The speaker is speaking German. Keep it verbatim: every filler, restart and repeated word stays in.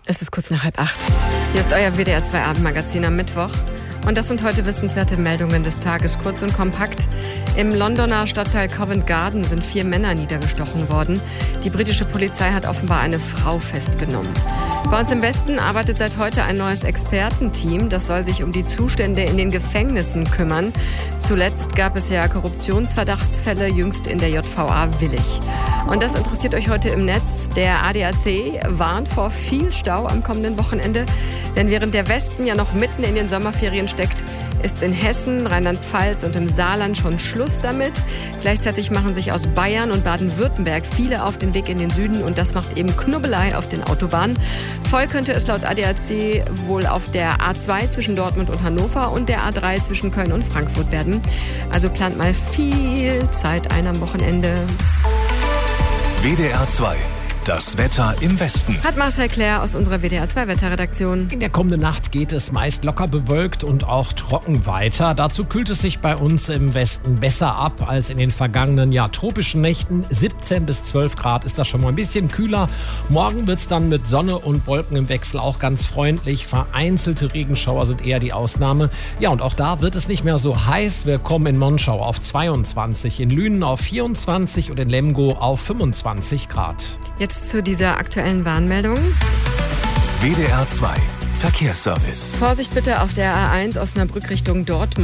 Es ist kurz nach halb acht. Hier ist euer W D R zwei Abendmagazin am Mittwoch. Und das sind heute wissenswerte Meldungen des Tages, kurz und kompakt. Im Londoner Stadtteil Covent Garden sind vier Männer niedergestochen worden. Die britische Polizei hat offenbar eine Frau festgenommen. Bei uns im Westen arbeitet seit heute ein neues Expertenteam. Das soll sich um die Zustände in den Gefängnissen kümmern. Zuletzt gab es ja Korruptionsverdachtsfälle, jüngst in der J V A Willich. Und das interessiert euch heute im Netz. Der A D A C warnt vor viel Stau am kommenden Wochenende. Denn während der Westen ja noch mitten in den Sommerferien steckt, ist in Hessen, Rheinland-Pfalz und im Saarland schon Schluss damit. Gleichzeitig machen sich aus Bayern und Baden-Württemberg viele auf den Weg in den Süden und das macht eben Knubbelei auf den Autobahnen. Voll könnte es laut A D A C wohl auf der A zwei zwischen Dortmund und Hannover und der A drei zwischen Köln und Frankfurt werden. Also plant mal viel Zeit ein am Wochenende. W D R zwei. Das Wetter im Westen. Hat Marcel Claire aus unserer W D R zwei Wetterredaktion. In der kommenden Nacht geht es meist locker bewölkt und auch trocken weiter. Dazu kühlt es sich bei uns im Westen besser ab als in den vergangenen ja, tropischen Nächten. siebzehn bis zwölf Grad ist das schon mal ein bisschen kühler. Morgen wird es dann mit Sonne und Wolken im Wechsel auch ganz freundlich. Vereinzelte Regenschauer sind eher die Ausnahme. Ja, und auch da wird es nicht mehr so heiß. Wir kommen in Monschau auf zweiundzwanzig, in Lünen auf vierundzwanzig und in Lemgo auf fünfundzwanzig Grad. Jetzt zu dieser aktuellen Warnmeldung. W D R zwei Verkehrsservice. Vorsicht bitte auf der A eins Osnabrück Richtung Dortmund.